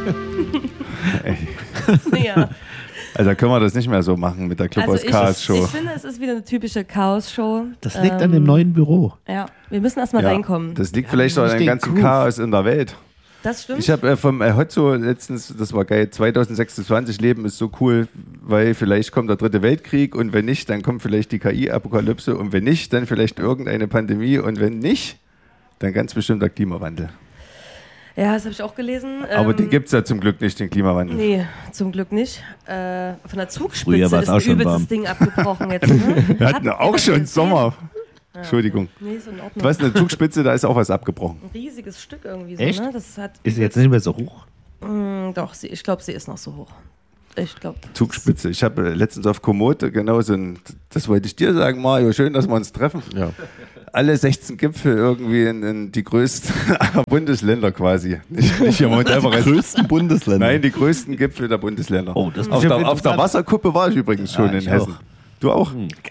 Ja. Also können wir das nicht mehr so machen mit der Clubhaus Chaos Show. Ich finde, es ist wieder eine typische Chaos-Show. Das liegt an dem neuen Büro. Ja, wir müssen erstmal reinkommen. Das liegt vielleicht auch an dem ganzen Chaos in der Welt. Das stimmt. Ich habe vom Hotzo letztens, das war geil, 2026 Leben ist so cool, weil vielleicht kommt der dritte Weltkrieg und wenn nicht, dann kommt vielleicht die KI-Apokalypse und wenn nicht, dann vielleicht irgendeine Pandemie und wenn nicht, dann ganz bestimmt der Klimawandel. Ja, das habe ich auch gelesen. Aber den gibt es ja zum Glück nicht, den Klimawandel. Nee, zum Glück nicht. Von der Zugspitze Früher war's ist auch ein schon übelstes warm. Ding abgebrochen jetzt. Ne? Wir hatten auch schon gesehen? Sommer. Ja. Entschuldigung. Nee, ist in Ordnung. Was, eine Zugspitze, da ist auch was abgebrochen. Ein riesiges Stück irgendwie so, Echt? ne? Das hat Ist jetzt nicht mehr so hoch? Doch, ich glaube, sie ist noch so hoch. Ich glaube. Zugspitze. Ich habe letztens auf Komoot genau so ein, das wollte ich dir sagen, Mario, schön, dass wir uns treffen. Ja. Alle 16 Gipfel irgendwie in die größten aller Bundesländer quasi. Nicht hier Mount Everest. Die größten Bundesländer. Nein, die größten Gipfel der Bundesländer. Oh, das ist auf, bestimmt der, auf der interessant. Wasserkuppe war ich übrigens schon in ich Hessen. auch. Du auch?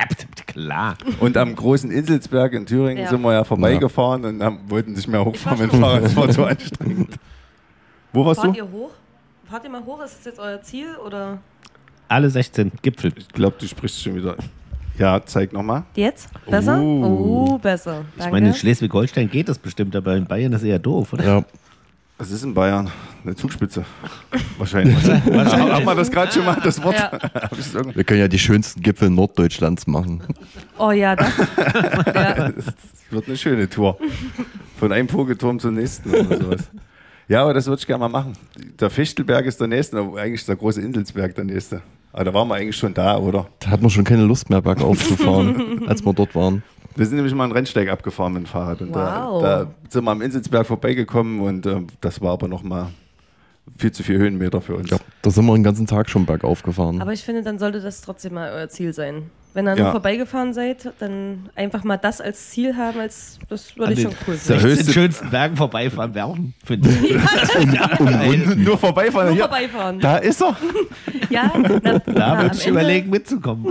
Klar. Und am großen Inselsberg in Thüringen Ja. sind wir ja vorbeigefahren und wollten nicht mehr hochfahren mit dem Fahrrad. Das war zu anstrengend. Wo warst Fahrt du? ihr hoch? Fahrt ihr mal hoch? Ist das jetzt euer Ziel? Oder Alle 16 Gipfel. Ich glaube, du sprichst schon wieder. Ja, zeig nochmal. jetzt? Besser? Oh. Besser. Ich Danke. meine, in Schleswig-Holstein geht das bestimmt, aber in Bayern ist eher doof, oder? Ja. Was ist in Bayern? Eine Zugspitze. Wahrscheinlich. Haben wir das gerade schon mal, das Wort? Ja. Hab ich das irgendwie- Wir können ja die schönsten Gipfel Norddeutschlands machen. Oh ja, das. Ja. Das wird eine schöne Tour. Von einem Vogelturm zum nächsten oder sowas. Ja, aber das würde ich gerne mal machen. Der Fichtelberg ist der nächste, aber eigentlich ist der große Inselsberg der nächste. Aber da waren wir eigentlich schon da, oder? Da hat man schon keine Lust mehr, bergauf zu fahren, als wir dort waren. Wir sind nämlich mal einen Rennsteig abgefahren mit dem Fahrrad. Und Wow. da sind wir am Inselsberg vorbeigekommen und das war aber nochmal viel zu viel Höhenmeter für uns. Ja, da sind wir den ganzen Tag schon bergauf gefahren. Aber ich finde, dann sollte das trotzdem mal euer Ziel sein. Wenn ihr Ja. nur vorbeigefahren seid, dann einfach mal das als Ziel haben, das würde ich schon cool der finden. höchste- Den schönsten Bergen vorbeifahren wäre auch, finde ich. Nur vorbeifahren. Nur Hier. vorbeifahren. Da ist er. Ja, na, Da am würde ich Ende- überlegen, mitzukommen.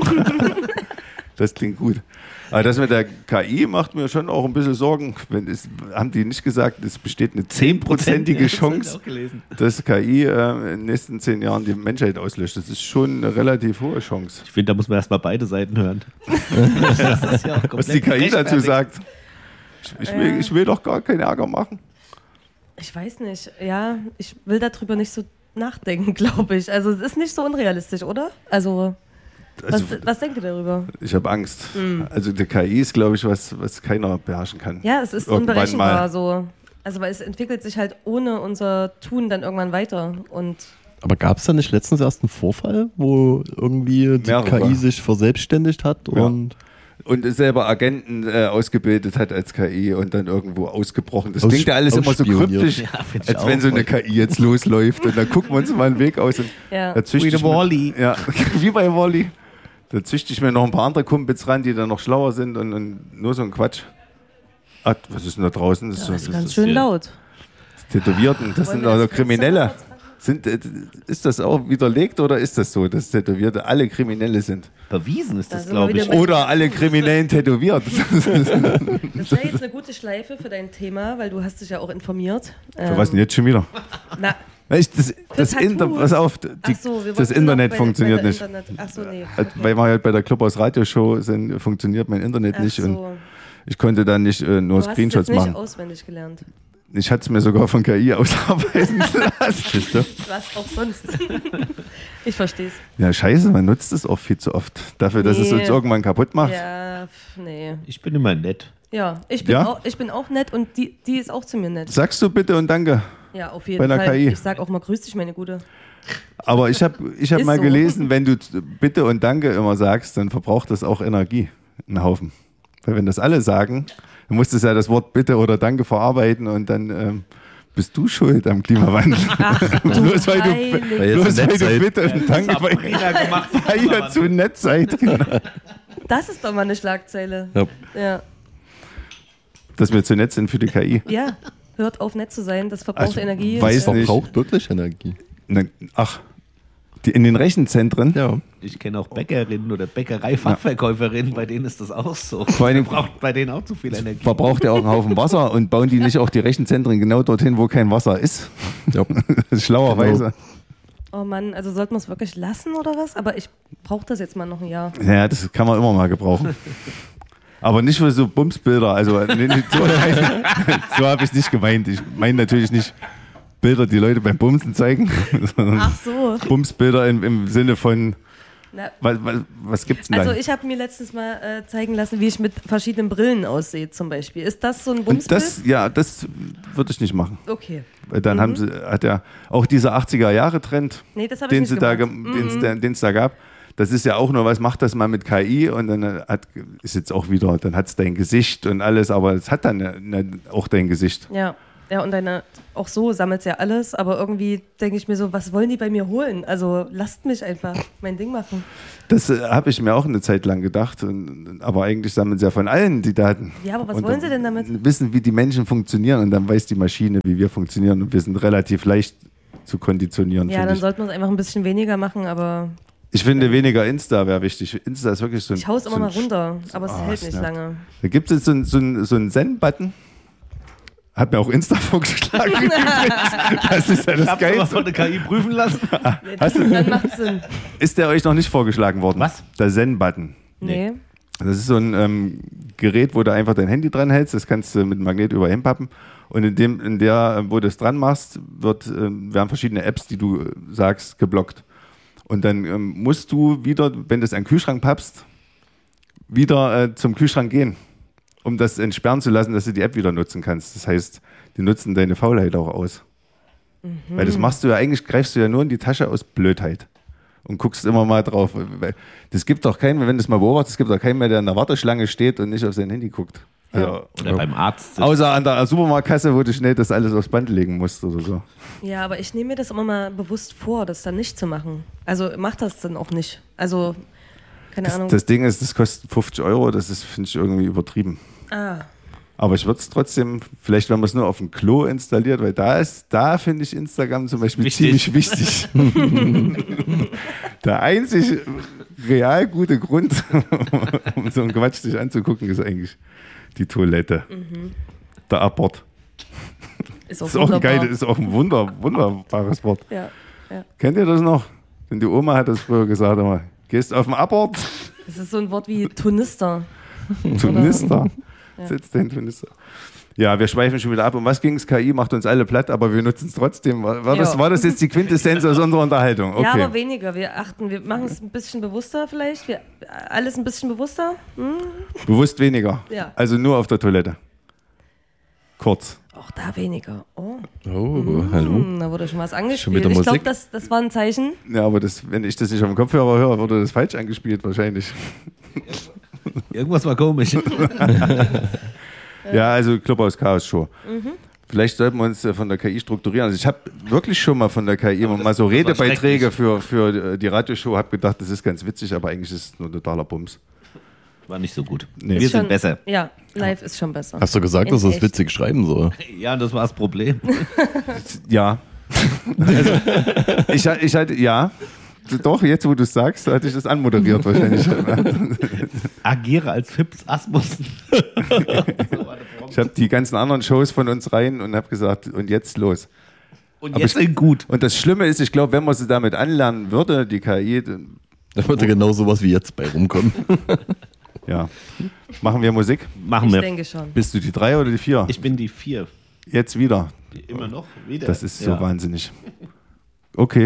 Das klingt gut. Aber das mit der KI macht mir schon auch ein bisschen Sorgen. Haben die nicht gesagt, es besteht eine 10%ige Chance, dass KI in den nächsten 10 Jahren die Menschheit auslöscht. Das ist schon eine relativ hohe Chance. Ich finde, da muss man erstmal beide Seiten hören. Das ist ja auch Was die KI dazu sagt. Ich will doch gar keinen Ärger machen. Ich weiß nicht. Ja, ich will darüber nicht so nachdenken, glaube ich. Also es ist nicht so unrealistisch, oder? Also was denkt ihr darüber? Ich habe Angst. Also die KI ist, glaube ich, was keiner beherrschen kann. Ja, es ist Irgendwann unberechenbar mal. so. Also weil es entwickelt sich halt ohne unser Tun dann irgendwann weiter. Und Aber gab es da nicht letztens erst einen Vorfall, wo irgendwie die Mehrere. KI sich verselbstständigt hat Ja. und Und selber Agenten ausgebildet hat als KI und dann irgendwo ausgebrochen. Das klingt ja alles immer so ausspioniert. kryptisch, Ja, find ich als wenn auch. so eine KI jetzt losläuft. Und dann gucken wir uns mal einen Weg aus. Und ja. da züchte Wie der ich mir- Wall-E. Ja, wie bei Wall-E. Da züchte ich mir noch ein paar andere Kumpels ran, die dann noch schlauer sind und nur so ein Quatsch. Ah, was ist denn da draußen? Das Das ist ganz ist schön hier- laut. Tätowierten, das Wollen sind wir also das Fenster Kriminelle. kurz Ist das auch widerlegt oder ist das so, dass Tätowierte alle Kriminelle sind? Bewiesen ist Da das, sind wir glaube wieder ich. bei- Oder alle Kriminellen tätowiert? Das wäre jetzt eine gute Schleife für dein Thema, weil du hast dich ja auch informiert. Für was denn jetzt schon wieder? Na, Das Tattoos. Pass auf, ach so, wir das wollten Internet noch funktioniert bei der nicht. Internet. Ach so, nee. Weil wir halt bei der Clubhaus Radioshow sind, funktioniert mein Internet Ach nicht und so. ich konnte dann nicht nur Du hast es Screenshots jetzt nicht machen. auswendig gelernt. Ich hatte es mir sogar von KI ausarbeiten lassen. Was auch sonst. Ich verstehe es. Ja, scheiße, man nutzt es auch viel zu oft. Dafür, dass es Nee. uns irgendwann kaputt macht. Ja, nee. Ich bin immer nett. Ja, ich bin, Ja? ich bin auch nett und die ist auch zu mir nett. Sagst du bitte und danke. Ja, auf jeden Bei der Fall. KI. Ich sag auch mal, grüß dich, meine Gute. Aber ich hab Ist mal so. gelesen, wenn du bitte und danke immer sagst, dann verbraucht das auch Energie. Einen Haufen. Weil wenn das alle sagen, dann musst du ja das Wort bitte oder danke verarbeiten und dann bist du schuld am Klimawandel. bloß weil Heilige- Weil ihr bloß zu weil nett du seid. bitte und danke bei, gemacht. weil ihr zu nett seid. Genau. Das ist doch mal eine Schlagzeile. Ja. Ja. Dass wir zu nett sind für die KI. Ja, hört auf, nett zu sein. Das verbraucht Also, Energie. weiß Das nicht. verbraucht wirklich Energie. Ne, ach, In den Rechenzentren? Ja. Ich kenne auch Bäckerinnen oder Bäckereifachverkäuferinnen, bei denen ist das auch so. Vor allem braucht bei denen auch zu viel Energie. verbraucht ja auch einen Haufen Wasser und bauen die nicht auch die Rechenzentren genau dorthin, wo kein Wasser ist? Ja. Schlauerweise. Oh Mann, also sollten wir es wirklich lassen oder was? Aber ich brauche das jetzt mal noch ein Jahr. Ja, das kann man immer mal gebrauchen. Aber nicht für so Bumsbilder. Also so habe ich es nicht gemeint. Ich meine natürlich nicht Bilder, die Leute beim Bumsen zeigen, sondern Ach so. Bumsbilder im Sinne von, Na, was gibt's denn da? also ich habe mir letztens mal zeigen lassen, wie ich mit verschiedenen Brillen aussehe zum Beispiel. Ist das so ein Und Bumsbild? das würde ich nicht machen. Okay. Weil dann hat er auch dieser 80er-Jahre-Trend, Nee, das habe ich den nicht gemacht. es da gab. Das ist ja auch nur, was macht das mal mit KI und dann ist jetzt auch wieder, dann hat es dein Gesicht und alles, aber es hat dann auch dein Gesicht. Ja. Ja, und auch so sammelt ja alles, aber irgendwie denke ich mir so, was wollen die bei mir holen? Also lasst mich einfach mein Ding machen. Das habe ich mir auch eine Zeit lang gedacht, aber eigentlich sammeln sie ja von allen die Daten. Ja, aber was und wollen sie denn damit? Wissen, wie die Menschen funktionieren und dann weiß die Maschine, wie wir funktionieren und wir sind relativ leicht zu konditionieren. Ja, dann sollten wir es einfach ein bisschen weniger machen, aber ich finde, weniger Insta wäre wichtig. Insta ist wirklich so ein... ich hau's immer so mal runter, aber es hält nicht snap. lange. Da gibt es jetzt so einen Send-Button. Hat mir auch Insta vorgeschlagen. Das ist ja das Ich hab's aber Geilste. von der KI prüfen lassen. Nee, dann macht Sinn. Ist der euch noch nicht vorgeschlagen worden? Was? Der Zen-Button. Nee. Das ist so ein Gerät, wo du einfach dein Handy dran hältst. Das kannst du mit einem Magnet überall hinpappen. Und wo du es dran machst, werden verschiedene Apps, die du sagst, geblockt. Und dann musst du wieder, wenn du es an den Kühlschrank pappst, wieder zum Kühlschrank gehen, um das entsperren zu lassen, dass du die App wieder nutzen kannst. Das heißt, die nutzen deine Faulheit auch aus. Weil das machst du ja, eigentlich greifst du ja nur in die Tasche aus Blödheit und guckst immer mal drauf. Das gibt doch keinen, wenn du es mal beobachtest, es gibt doch keinen mehr, der in der Warteschlange steht und nicht auf sein Handy guckt. Also, Oder beim Arzt. außer an der Supermarktkasse, wo du schnell das alles aufs Band legen musst oder so. Ja, aber ich nehme mir das immer mal bewusst vor, das dann nicht zu machen. Also mach das dann auch nicht. Also, keine Ahnung. Das Ding ist, das kostet 50 €, das ist, finde ich, irgendwie übertrieben. Aber ich würde es trotzdem, vielleicht wenn man es nur auf dem Klo installiert, weil da finde ich Instagram zum Beispiel ziemlich wichtig. Der einzig real gute Grund, um so einen Quatsch sich anzugucken, ist eigentlich die Toilette. Der Abort. Ist Das ist auch ein geiles, ist auch ein wunderbares Wort. Ja, ja. Kennt ihr das noch? Denn die Oma hat das früher gesagt, immer, gehst auf den Abort, Das ist so ein Wort wie Tunister. Tunister. Sitzt den Tunister. Ja, wir schweifen schon wieder ab. Um was ging es? KI macht uns alle platt, aber wir nutzen es trotzdem. War das jetzt die Quintessenz aus unserer Unterhaltung? Okay. Ja, aber weniger. Wir machen es ein bisschen bewusster vielleicht. Alles ein bisschen bewusster. Bewusst weniger. Ja. Also nur auf der Toilette. Kurz. Auch da weniger. Oh, Hallo. da wurde schon was Schon angespielt. wieder Ich glaube, Musik? das war ein Zeichen. Ja, aber wenn ich das nicht auf dem Kopfhörer höre, wurde das falsch angespielt wahrscheinlich. Irgendwas war komisch. Ja, also Clubhaus Chaos Show. Vielleicht sollten wir uns von der KI strukturieren. Also ich habe wirklich schon mal von der KI mal so Redebeiträge für die Radioshow, habe gedacht, das ist ganz witzig, aber eigentlich ist es nur totaler Bums. War nicht so gut. Nee. Wir Schon- sind besser. Ja, live ist schon besser. Hast du gesagt, In dass das echt. witzig schreiben soll? Ja, das war das Problem. Ja. Also, ich hatte, ja. Doch, jetzt wo du es sagst, hatte ich das anmoderiert wahrscheinlich. Agiere als Fips Asmussen. Ich habe die ganzen anderen Shows von uns rein und habe gesagt, und jetzt los. Und Aber jetzt ich- sind gut. Und das Schlimme ist, ich glaube, wenn man sie damit anlernen würde, die KI, dann, Da würde genau sowas wie jetzt bei rumkommen. ja. Machen wir Musik? Machen Ich wir. denke schon. Bist du die 3 oder die 4? Ich bin die 4. Jetzt wieder. Immer noch? Wieder? Das ist Ja. so wahnsinnig. Okay.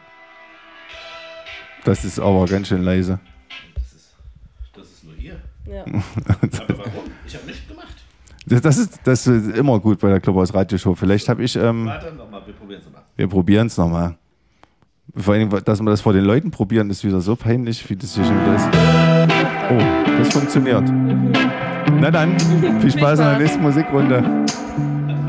Das ist aber ganz schön leise. Das ist nur hier. Ja. Aber warum? Ich habe nichts gemacht. Das ist immer gut bei der Clubhaus Radioshow. Vielleicht habe ich, Warte nochmal, wir probieren es nochmal. wir probieren es nochmal. Vor allem, dass wir das vor den Leuten probieren, ist wieder so peinlich, wie das hier schon wieder ist. Oh, das funktioniert. Na dann, viel Spaß in der nächsten Musikrunde.